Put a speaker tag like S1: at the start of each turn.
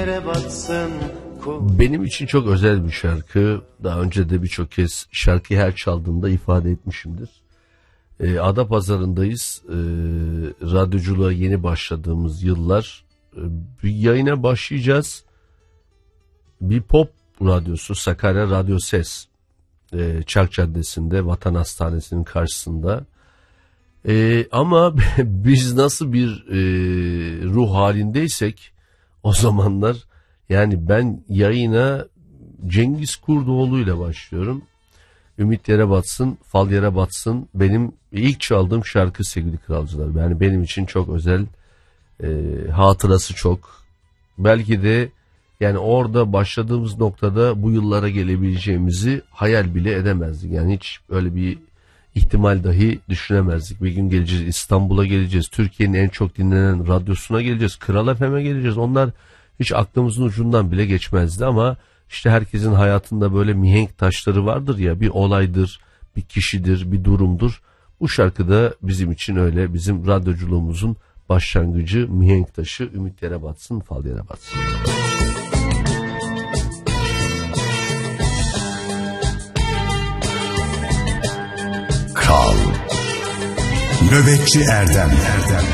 S1: Benim için çok özel bir şarkı. Daha önce de birçok kez şarkıyı her çaldığımda ifade etmişimdir. Adapazarı'ndayız. Radyoculuğa yeni başladığımız yıllar. Bir yayına başlayacağız. Bir pop radyosu, Sakarya Radyo Ses. Çark Caddesi'nde, Vatan Hastanesi'nin karşısında. Ama biz nasıl bir ruh halindeysek o zamanlar, yani ben yayına Cengiz Kurdoğlu ile başlıyorum. Ümit Yere Batsın, Fal Yere Batsın benim ilk çaldığım şarkı sevgili kralcılar. Yani benim için çok özel, hatırası çok. Belki de yani orada başladığımız noktada bu yıllara gelebileceğimizi hayal bile edemezdik. Yani hiç öyle bir ihtimal dahi düşünemezdik. Bir gün geleceğiz, İstanbul'a geleceğiz, Türkiye'nin en çok dinlenen radyosuna geleceğiz, Kral FM'e geleceğiz. Onlar hiç aklımızın ucundan bile geçmezdi ama işte herkesin hayatında böyle mihenk taşları vardır ya, bir olaydır, bir kişidir, bir durumdur. Bu şarkı da bizim için öyle, bizim radyoculuğumuzun başlangıcı, mihenk taşı. Ümit Yere Batsın, Fal Yere Batsın.
S2: Kral Nöbetçi Erdem